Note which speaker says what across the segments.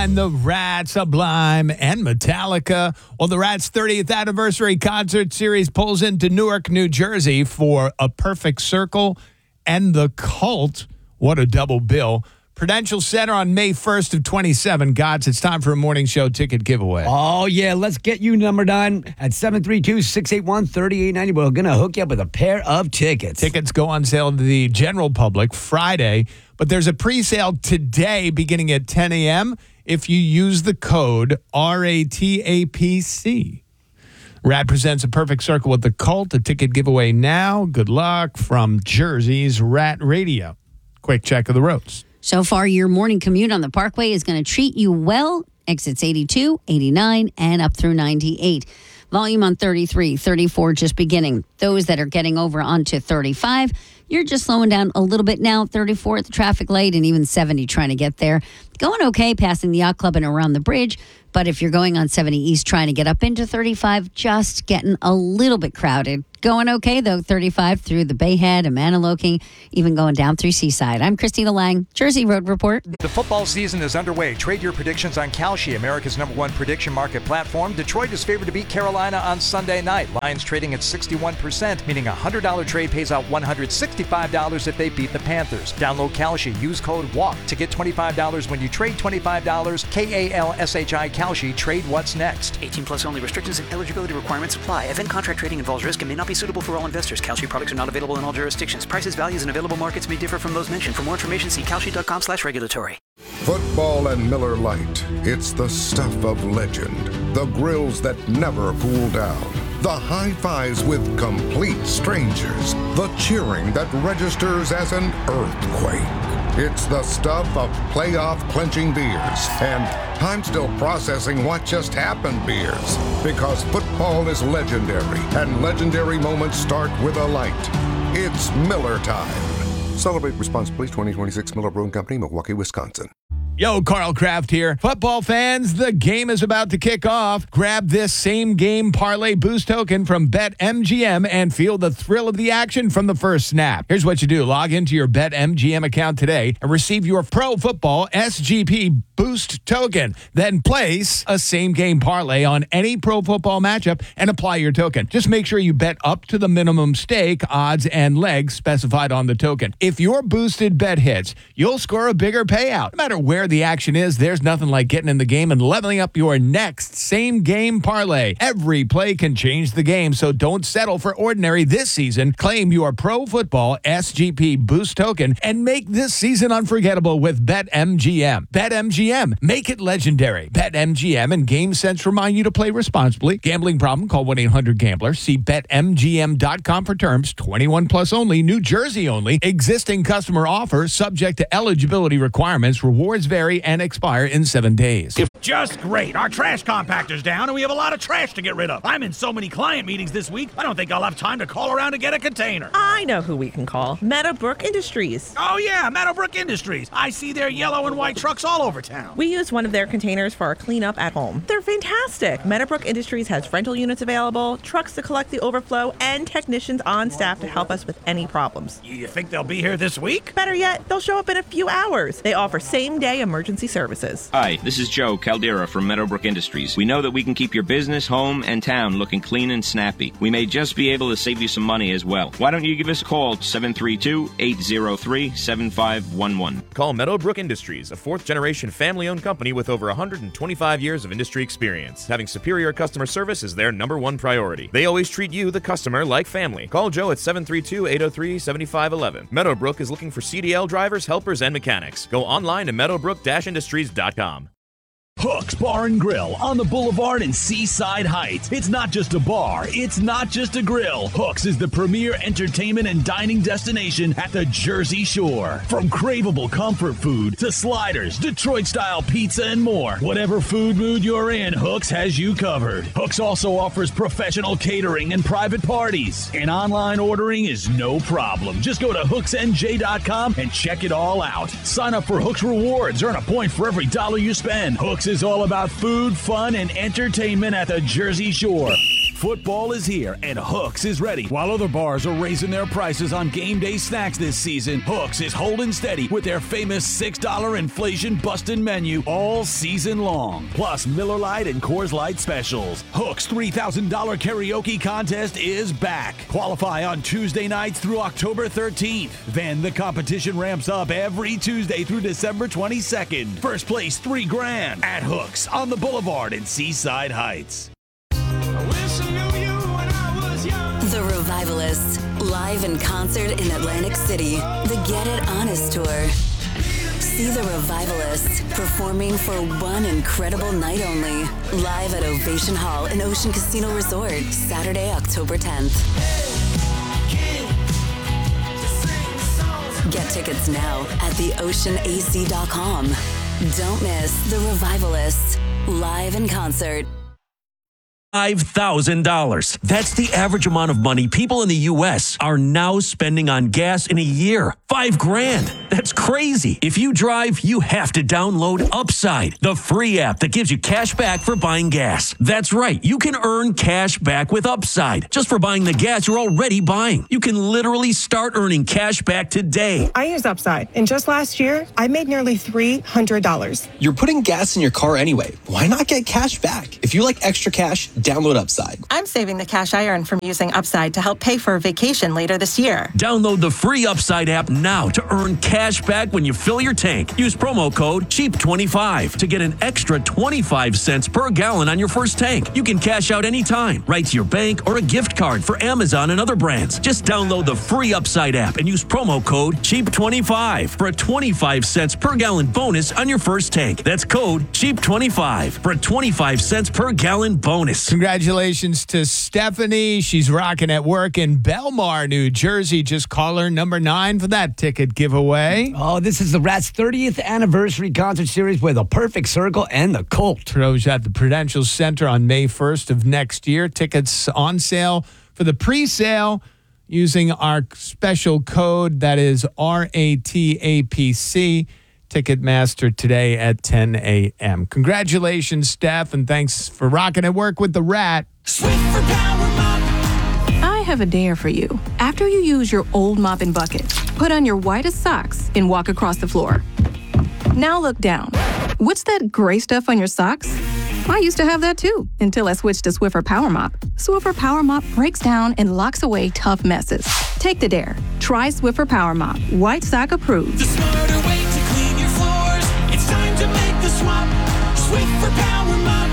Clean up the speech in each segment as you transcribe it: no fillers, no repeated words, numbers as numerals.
Speaker 1: and the Rats, Sublime, and Metallica. Well, the Rats' 30th anniversary concert series pulls into Newark, New Jersey for A Perfect Circle and The Cult. What a double bill. Prudential Center on May 1st of 27. Gods, it's time for a morning show ticket giveaway.
Speaker 2: Oh, yeah. Let's get you numbered on at 732-681-3890. We're going to hook you up with a pair of tickets.
Speaker 1: Tickets go on sale to the general public Friday, but there's a pre-sale today beginning at 10 a.m. if you use the code RATAPC. Rat presents A Perfect Circle with The Cult. A ticket giveaway now. Good luck from Jersey's Rat Radio. Quick check of the roads.
Speaker 3: So far, your morning commute on the Parkway is going to treat you well. Exits 82, 89, and up through 98. Volume on 33, 34 just beginning. Those that are getting over onto 35, you're just slowing down a little bit now. 34 at the traffic light and even 70 trying to get there. Going okay passing the Yacht Club and around the bridge. But if you're going on 70 East trying to get up into 35, just getting a little bit crowded. Going okay, though, 35 through the Bayhead and Maniloking, even going down through Seaside. I'm Christina Lang, Jersey Road Report.
Speaker 4: The football season is underway. Trade your predictions on Kalshi, America's #1 prediction market platform. Detroit is favored to beat Carolina on Sunday night. Lions trading at 61%, meaning a $100 trade pays out $165 if they beat the Panthers. Download Kalshi. Use code WALK to get $25 when you trade $25. KALSHI Kalshi. Trade what's next.
Speaker 5: 18 plus only. Restrictions and eligibility requirements apply. Event contract trading involves risk and may not be suitable for all investors. Kalshi products are not available in all jurisdictions. Prices, values, and available markets may differ from those mentioned. For more information, see kalshi.com/regulatory.
Speaker 6: Football and Miller Lite. It's the stuff of legend. The grills that never cool down. The high fives with complete strangers. The cheering that registers as an earthquake. It's the stuff of playoff clinching beers and I'm still processing what just happened beers. Because football is legendary and legendary moments start with a light. It's Miller time. Celebrate responsibly. 2026 Miller Brewing Company, Milwaukee, Wisconsin.
Speaker 1: Yo, Carl Kraft here. Football fans, the game is about to kick off. Grab this same game parlay boost token from BetMGM and feel the thrill of the action from the first snap. Here's what you do. Log into your BetMGM account today and receive your Pro Football SGP boost token. Then place a same game parlay on any Pro Football matchup and apply your token. Just make sure you bet up to the minimum stake, odds, and legs specified on the token. If your boosted bet hits, you'll score a bigger payout. No matter where the action is, there's nothing like getting in the game and leveling up your next same game parlay. Every play can change the game, so don't settle for ordinary this season. Claim your Pro Football SGP boost token and make this season unforgettable with BetMGM. BetMGM, make it legendary. BetMGM and GameSense remind you to play responsibly. Gambling problem? Call 1-800-GAMBLER. See BetMGM.com for terms. 21 plus only. New Jersey only. Existing customer offer subject to eligibility requirements. Rewards vary and expire in 7 days.
Speaker 7: Just great. Our trash compactor's down and we have a lot of trash to get rid of. I'm in so many client meetings this week, I don't think I'll have time to call around and get a container.
Speaker 8: I know who we can call. Meadowbrook Industries.
Speaker 7: Oh yeah, Meadowbrook Industries. I see their yellow and white trucks all over town.
Speaker 8: We use one of their containers for our cleanup at home. They're fantastic. Meadowbrook Industries has rental units available, trucks to collect the overflow, and technicians on staff to help us with any problems.
Speaker 7: You think they'll be here this week?
Speaker 8: Better yet, they'll show up in a few hours. They offer same-day emergency services.
Speaker 9: Hi, this is Joe Caldera from Meadowbrook Industries. We know that we can keep your business, home, and town looking clean and snappy. We may just be able to save you some money as well. Why don't you give us a call, 732-803-7511.
Speaker 10: Call Meadowbrook Industries, a fourth-generation family-owned company with over 125 years of industry experience. Having superior customer service is their #1 priority. They always treat you, the customer, like family. Call Joe at 732-803-7511. Meadowbrook is looking for CDL drivers, helpers, and mechanics. Go online to meadowbrook-industries.com.
Speaker 11: Hooks Bar and Grill on the Boulevard in Seaside Heights. It's not just a bar, it's not just a grill. Hooks is the premier entertainment and dining destination at the Jersey Shore. From craveable comfort food to sliders, Detroit-style pizza, and more. Whatever food mood you're in, Hooks has you covered. Hooks also offers professional catering and private parties. And online ordering is no problem. Just go to hooksnj.com and check it all out. Sign up for Hooks Rewards. Earn a point for every $1 you spend. Hooks is all about food, fun, and entertainment at the Jersey Shore. Football is here, and Hooks is ready. While other bars are raising their prices on game day snacks this season, Hooks is holding steady with their famous $6 inflation-busting menu all season long. Plus Miller Lite and Coors Light specials. Hooks' $3,000 karaoke contest is back. Qualify on Tuesday nights through October 13th. Then the competition ramps up every Tuesday through December 22nd. First place $3,000 at Hooks on the Boulevard in Seaside Heights.
Speaker 12: The Revivalists, live in concert in Atlantic City. The Get It Honest Tour. See the Revivalists performing for one incredible night only. Live at Ovation Hall in Ocean Casino Resort, Saturday, October 10th. Get tickets now at theoceanac.com. Don't miss the Revivalists, live in concert.
Speaker 13: $5,000. That's the average amount of money people in the U.S. are now spending on gas in a year. $5,000. That's crazy. If you drive, you have to download Upside, the free app that gives you cash back for buying gas. That's right. You can earn cash back with Upside just for buying the gas you're already buying. You can literally start earning cash back today.
Speaker 14: I use Upside, and just last year, I made nearly $300.
Speaker 15: You're putting gas in your car anyway. Why not get cash back? If you like extra cash, download Upside.
Speaker 14: I'm saving the cash I earn from using Upside to help pay for a vacation later this year.
Speaker 13: Download the free Upside app now to earn cash back when you fill your tank. Use promo code CHEAP25 to get an extra 25 cents per gallon on your first tank. You can cash out anytime, right to your bank or a gift card for Amazon and other brands. Just download the free Upside app and use promo code CHEAP25 for a 25 cents per gallon bonus on your first tank. That's code CHEAP25 for a 25 cents per gallon bonus.
Speaker 1: Congratulations to Stephanie. She's rocking at work in Belmar, New Jersey. Just caller number 9 for that ticket giveaway.
Speaker 2: Oh, this is the Rats' 30th anniversary concert series with The Perfect Circle and The Cult.
Speaker 1: Throws at the Prudential Center on May 1st of next year. Tickets on sale for the pre-sale using our special code that is RATAPC. Ticketmaster today at 10 a.m. Congratulations, Steph, and thanks for rocking at work with the Rat.
Speaker 16: I have a dare for you. After you use your old mop and bucket, put on your whitest socks and walk across the floor. Now look down. What's that gray stuff on your socks? I used to have that too, until I switched to Swiffer Power Mop. Swiffer Power Mop breaks down and locks away tough messes. Take the dare. Try Swiffer Power Mop. White sock approved.
Speaker 17: The smarter way to clean your floors. It's time to make the swap. Swiffer Power Mop.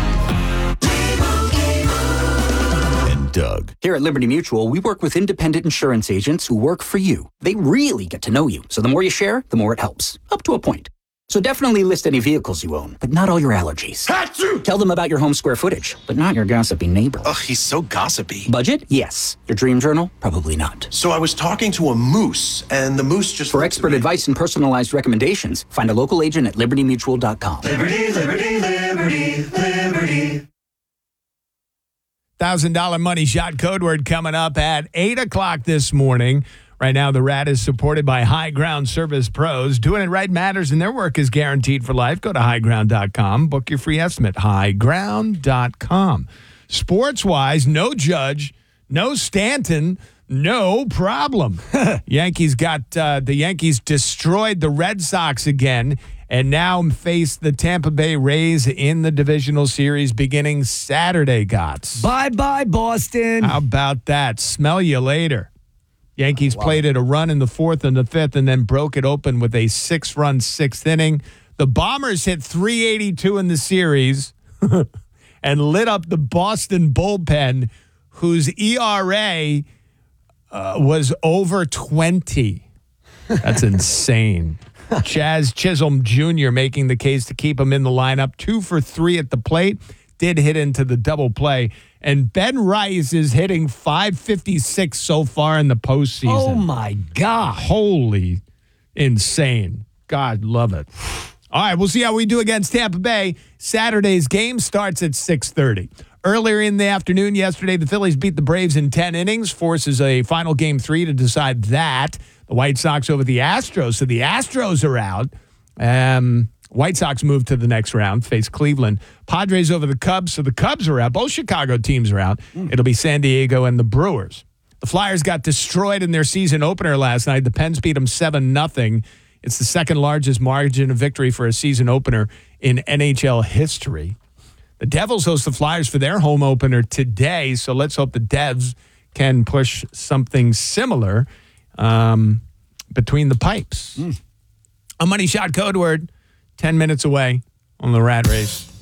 Speaker 18: And Doug. Here at Liberty Mutual, we work with independent insurance agents who work for you. They really get to know you. So the more you share, the more it helps. Up to a point. So definitely list any vehicles you own, but not all your allergies. Achoo! Tell them about your home square footage, but not your gossipy neighbor.
Speaker 19: Ugh, he's so gossipy.
Speaker 18: Budget? Yes. Your dream journal? Probably not.
Speaker 19: So I was talking to a moose, and the moose just...
Speaker 18: For expert advice and personalized recommendations, find a local agent at libertymutual.com.
Speaker 17: Liberty, liberty, liberty, liberty.
Speaker 1: $1,000 money shot code word coming up at 8 o'clock this morning. Right now, the Rat is supported by High Ground Service Pros. Doing it right matters, and their work is guaranteed for life. Go to highground.com. Book your free estimate. Highground.com. Sports-wise, no Judge, no Stanton, no problem. The Yankees destroyed the Red Sox again and now face the Tampa Bay Rays in the divisional series beginning Saturday, Gots.
Speaker 2: Bye-bye, Boston.
Speaker 1: How about that? Smell you later. Yankees played it a run in the 4th and the 5th and then broke it open with a 6-run 6th inning. The Bombers hit .382 in the series and lit up the Boston bullpen, whose ERA was over 20. That's insane. Chaz Chisholm Jr. making the case to keep him in the lineup. 2 for 3 at the plate. Did hit into the double play. And Ben Rice is hitting .556 so far in the postseason.
Speaker 2: Oh, my God.
Speaker 1: Holy insane. God love it. All right, we'll see how we do against Tampa Bay. Saturday's game starts at 6:30. Earlier in the afternoon yesterday, the Phillies beat the Braves in 10 innings, forces a final game 3 to decide that. The White Sox over the Astros, so the Astros are out. White Sox move to the next round, face Cleveland. Padres over the Cubs, so the Cubs are out. Both Chicago teams are out. It'll be San Diego and the Brewers. The Flyers got destroyed in their season opener last night. The Pens beat them 7-0. It's the second largest margin of victory for a season opener in NHL history. The Devils host the Flyers for their home opener today, so let's hope the Devs can push something similar between the pipes. A money shot code word, 10 minutes away on the Rat Race.